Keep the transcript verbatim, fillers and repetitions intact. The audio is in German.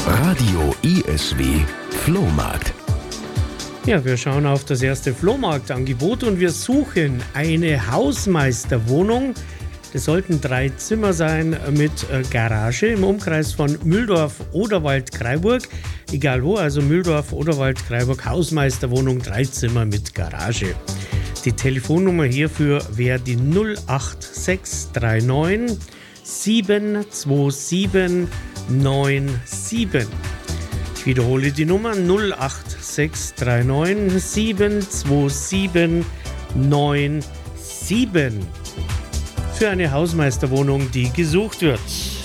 Radio I S W Flohmarkt. Ja, wir schauen auf das erste Flohmarktangebot und wir suchen eine Hausmeisterwohnung. Das sollten drei Zimmer sein mit Garage im Umkreis von Mühldorf, Oderwald, Kraiburg. Egal wo, also Mühldorf, Oderwald, Kraiburg, Hausmeisterwohnung, drei Zimmer mit Garage. Die Telefonnummer hierfür wäre die null acht sechs drei neun sieben zwei sieben neun sieben. Ich wiederhole die Nummer null acht sechs drei neun sieben zwei sieben neun sieben für eine Hausmeisterwohnung, die gesucht wird.